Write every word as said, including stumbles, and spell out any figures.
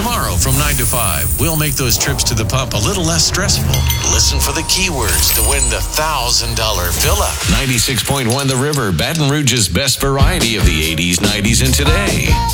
Tomorrow from nine to five, we'll make those trips to the pump a little less stressful. Listen for the keywords to win the one thousand dollars fill-up. ninety-six point one The River, Baton Rouge's best variety of the eighties, nineties, and today.